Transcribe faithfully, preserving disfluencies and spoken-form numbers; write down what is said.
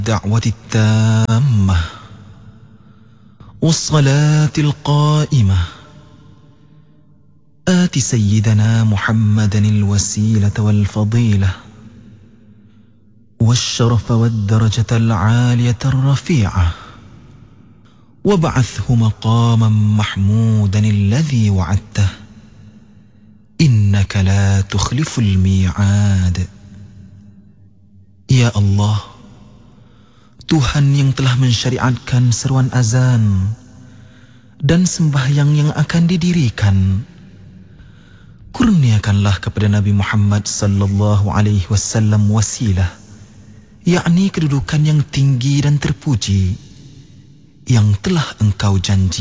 الدعوة التامة والصلاة القائمة آت سيدنا محمدا الوسيلة والفضيلة والشرف والدرجة العالية الرفيعة وابعثه مقاما محمودا الذي وعدته إنك لا تخلف الميعاد. Ya Allah, Tuhan yang telah mensyariatkan seruan azan dan sembahyang yang akan didirikan, kurniakanlah kepada Nabi Muhammad sallallahu alaihi wasallam wasilah, yakni kedudukan yang tinggi dan terpuji yang telah Engkau janji